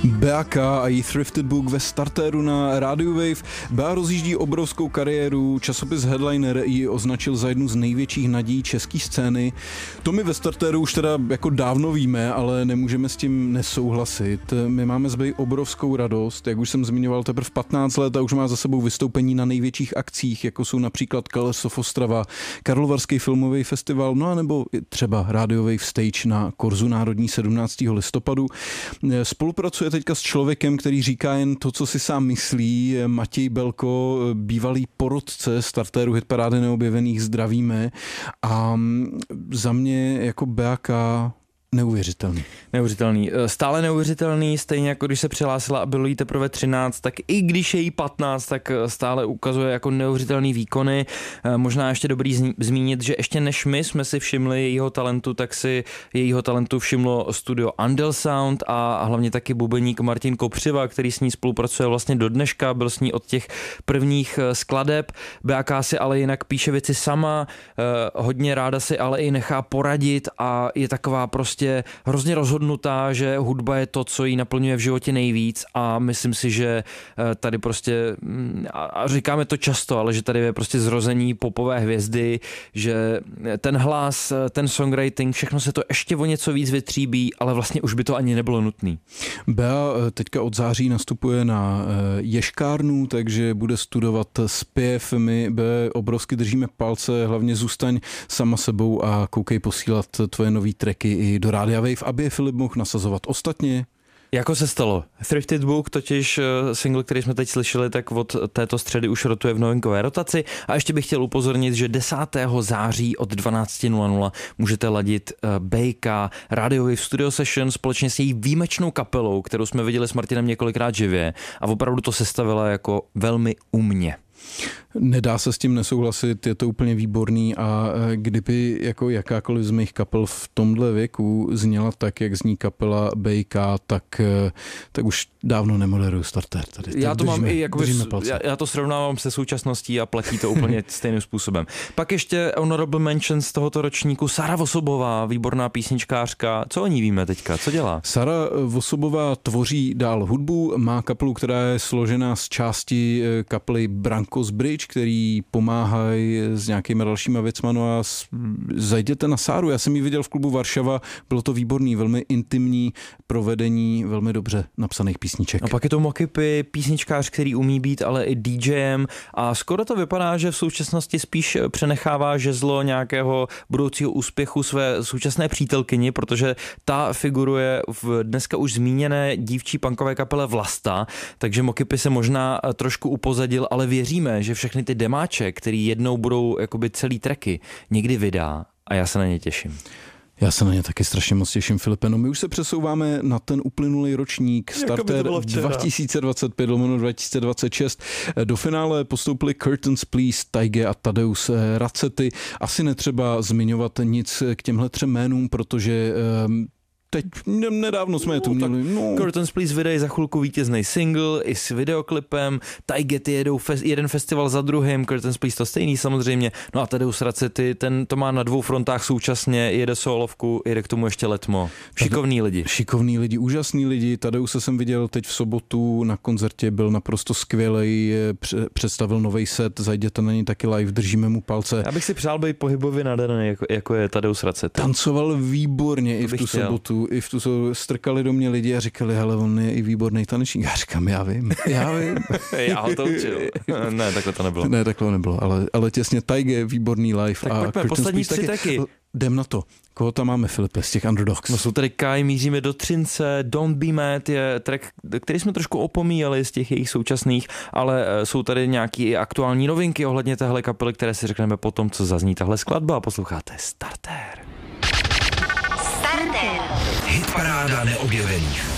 Beaka a její Thrifted Book ve startéru na Radio Wave. Bea rozjíždí obrovskou kariéru, časopis Headliner ji označil za jednu z největších nadějí české scény. To my ve startéru už teda jako dávno víme, ale nemůžeme s tím nesouhlasit. My máme z Bey obrovskou radost, jak už jsem zmiňoval, teprve 15 let a už má za sebou vystoupení na největších akcích, jako jsou například Colors of Ostrava, Karlovarský filmový festival, no a nebo třeba Radio Wave Stage na Korzu Národní 17. listopadu. Spolupracuje teďka s člověkem, který říká jen to, co si sám myslí. Matěj Belko, bývalý porotce startéru hitparády neobjevených, zdravíme. A za mě jako Beaka neuvěřitelný. Neuvěřitelný. Stále neuvěřitelný, stejně jako když se přihlásila a bylo jí teprve 13, tak i když je jí 15, tak stále ukazuje jako neuvěřitelný výkony. Možná ještě dobrý zmínit, že ještě než my jsme si všimli jejího talentu, tak si jejího talentu všimlo studio Andel Sound a hlavně taky bubeník Martin Kopřiva, který s ní spolupracuje vlastně do dneška, byl s ní od těch prvních skladeb. Beaka si ale jinak píše věci sama, hodně ráda si ale i nechá poradit a je taková prostě hrozně rozhodnutá, že hudba je to, co jí naplňuje v životě nejvíc a myslím si, že tady prostě, a říkáme to často, ale že tady je prostě zrození popové hvězdy, že ten hlas, ten songwriting, všechno se to ještě o něco víc vytříbí, ale vlastně už by to ani nebylo nutný. Bea teďka od září nastupuje na ješkárnu, takže bude studovat zpěv. My obrovsky držíme palce, hlavně zůstaň sama sebou a koukej posílat tvoje nový tracky i do Rádia Wave, aby je Filip mohl nasazovat. Ostatně jako se stalo. Thrifted Book, totiž single, který jsme teď slyšeli, tak od této středy už rotuje v novinkové rotaci. A ještě bych chtěl upozornit, že 10. září od 12:00 můžete ladit Bejka Radio Wave Studio Session společně s její výjimečnou kapelou, kterou jsme viděli s Martinem několikrát živě. A opravdu to sestavila jako velmi umně. Nedá se s tím nesouhlasit, je to úplně výborný a kdyby jako jakákoliv z mých kapel v tomhle věku zněla tak, jak zní kapela BK, tak už dávno nemoderuju startér tady. Já to mám i jakoby, já to srovnávám se současností a platí to úplně stejným způsobem. Pak ještě honorable mention z tohoto ročníku Sara Vosobová, výborná písničkářka. Co o ní víme teďka? Co dělá? Sara Vosobová tvoří dál hudbu, má kapelu, která je složena z části kapely Brankos Bridge, který pomáhají s nějakýma dalšíma věcma, no a zajděte na Sáru, já jsem ji viděl v klubu Varšava, bylo to výborný, velmi intimní provedení, velmi dobře napsaných písniček. A pak je to Mokipy, písničkář, který umí být ale i DJem a skoro to vypadá, že v současnosti spíš přenechává žezlo nějakého budoucího úspěchu své současné přítelkyni, protože ta figuruje v dneska už zmíněné dívčí punkové kapele Vlasta, takže Mokipy se možná trošku upozadil, ale věříme, že všechny ty demáče, který jednou budou jakoby celý tracky, někdy vydá a já se na ně těším. Já se na ně taky strašně moc těším, Filipe. No my už se přesouváme na ten uplynulý ročník, startér 2025/2026. Do finále postoupili Curtains Please, Taige a Tadeusz Racety. Asi netřeba zmiňovat nic k těmhle třem jménům, protože teď nedávno jsme je tu měli. No. Curtains Please vydají za chvilku vítězný single i s videoklipem, Taige jedou jeden festival za druhým, Curtains Please to stejný samozřejmě, no a Tadeusz Racety, ten to má na dvou frontách současně, jede solovku, jede k tomu ještě letmo. Šikovný lidi. Šikovný lidi, úžasný lidi. Tadeuse jsem viděl teď v sobotu na koncertě, byl naprosto skvělej, představil nový set, zajděte na něj taky live, držíme mu palce. Já bych si přál být pohybově nadaný, jako je Tadeusz Racety. Tancoval výborně i v tu sobotu. I v tu strkali do mě lidi a říkali, hele, on je i výborný tanečník. Já říkám, já vím. Já ho to učil. Ne, takhle to nebylo. Ne, takhle nebylo, ale těsně Taige, výborný live. Tak a pojďme, poslední tři taky. Jdem na to. Koho tam máme, Filipe, z těch Underdogs? No jsou tady Kai, míříme do Třince, Don't Be Mad je track, který jsme trošku opomíjeli z těch jejich současných, ale jsou tady nějaký aktuální novinky ohledně téhle kapely, které si řekneme potom, co zazní tahle skladba. Posloucháte Startér. Hitparáda neobjevených.